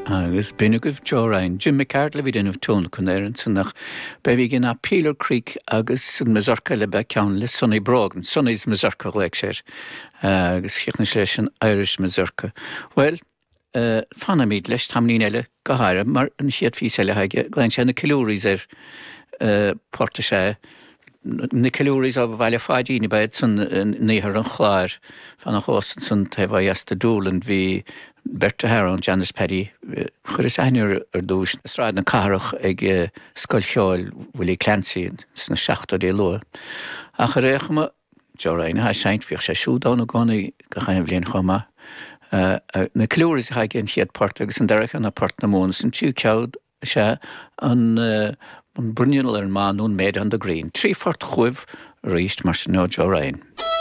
agus binugah Jorain, Jim McCart le bhíon of tún chun éireann nach be bhí gin Peeler Creek agus san Mazurka le be ceann le Sonny Brogan, Sonny's Mazurka le sér, agus chiachna leis an Irish Mazurka. Well, fanna míad leis tamlín eile go háire, mar an siad fís eile haige, glein sé na kilóris Porta sé, na kilóris a bhile fáidíní beid san níhar an chláir fan a hósan san tefha esta dúlan hí Berta Heron, Janice Perry, chur is einir dúis sráid na carach ag scoilcheáil Willie Clancy sna 16 lua. A chu réachma, Jorain, ha seint fíoch sé siúdán a gána go chaim blion chuma. Na kilóris ha gin chiad Porta agus an derech an a Port na Món san tíú cead sé an brunial ar manún méid an de Green. 3 fort chuibh ríist mar sin nó Jorain.